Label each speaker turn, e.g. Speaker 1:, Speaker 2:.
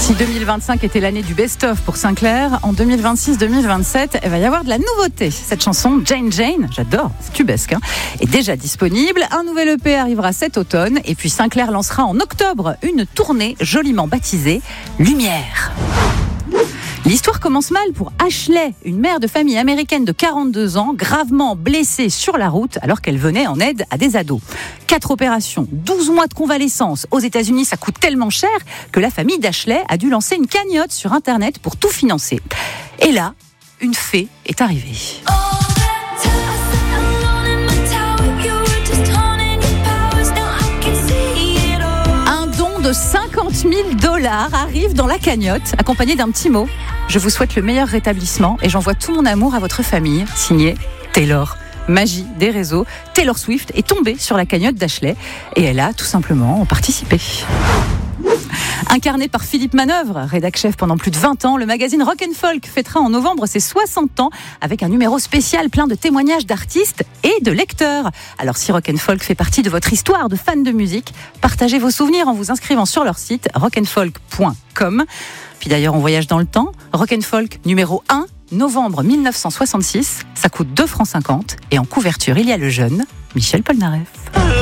Speaker 1: Si 2025 était l'année du best-of pour Sinclair, en 2026-2027, il va y avoir de la nouveauté. Cette chanson, Jane Jane, j'adore, c'est tubesque, est déjà disponible. Un nouvel EP arrivera cet automne. Et puis Sinclair lancera en octobre une tournée joliment baptisée Lumière. L'histoire commence mal pour Ashley, une mère de famille américaine de 42 ans, gravement blessée sur la route alors qu'elle venait en aide à des ados. 4 opérations, 12 mois de convalescence. Aux États-Unis, ça coûte tellement cher que la famille d'Ashley a dû lancer une cagnotte sur Internet pour tout financer. Et là, une fée est arrivée. De $50 000 arrive dans la cagnotte, accompagné d'un petit mot. Je vous souhaite le meilleur rétablissement et j'envoie tout mon amour à votre famille. Signé Taylor. Magie des réseaux, Taylor Swift est tombée sur la cagnotte d'Ashley et elle a tout simplement participé. Incarné par Philippe Manœuvre, rédac-chef pendant plus de 20 ans, le magazine Rock & Folk fêtera en novembre ses 60 ans avec un numéro spécial plein de témoignages d'artistes et de lecteurs. Alors si Rock & Folk fait partie de votre histoire de fan de musique, partagez vos souvenirs en vous inscrivant sur leur site rockandfolk.com. Puis d'ailleurs, on voyage dans le temps. Rock & Folk numéro 1, novembre 1966. Ça coûte 2,50 francs et en couverture, il y a le jeune Michel Polnareff.